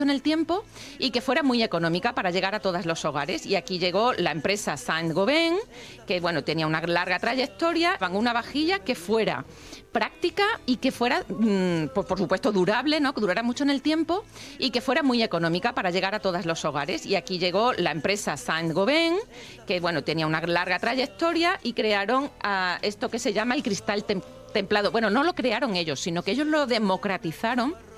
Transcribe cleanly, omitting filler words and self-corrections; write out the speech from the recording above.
en el tiempo y que fuera muy económica para llegar a todos los hogares. Y aquí llegó la empresa Saint-Gobain, que bueno, tenía una larga trayectoria, con una vajilla que fuera práctica y que fuera, por supuesto, durable, ¿no? Que durara mucho en el tiempo y que fuera muy económica para llegar a todos los hogares. Y aquí llegó la empresa Saint-Gobain, que bueno, tenía una larga trayectoria y crearon esto que se llama el cristal templado. Bueno, no lo crearon ellos, sino que ellos lo democratizaron